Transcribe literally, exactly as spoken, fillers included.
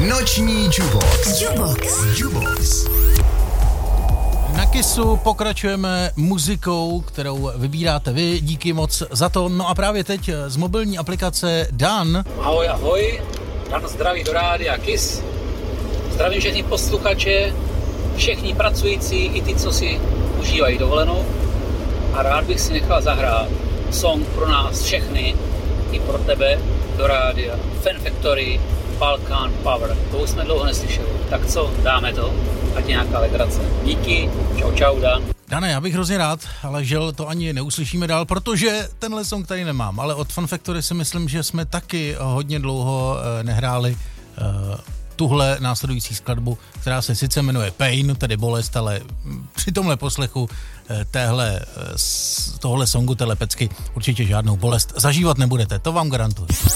Noční Jukebox. Jukebox. Jukebox. Na Kissu pokračujeme muzikou, kterou vybíráte vy. Díky moc za to. No a právě teď z mobilní aplikace Dan. Ahoj, ahoj. Dan zdraví do rádia Kiss. Zdravím všechny posluchače, všechny pracující i ty, co si užívají dovolenou. A rád bych si nechal zahrát song pro nás všechny i pro tebe do rádia. Fan Factory, Balkan Power. To už jsme dlouho neslyšeli. Tak co, dáme to? Ať nějaká legrace. Díky, čau čau Dan. Dane, já bych hrozně rád, ale žel to ani neuslyšíme dál, protože tenhle song tady nemám. Ale od Fan Factory si myslím, že jsme taky hodně dlouho uh, nehráli uh, tuhle následující skladbu, která se sice jmenuje Pain, tedy bolest, ale při tomhle poslechu téhle, tohle songu, téhle pecky určitě žádnou bolest zažívat nebudete, to vám garantuji.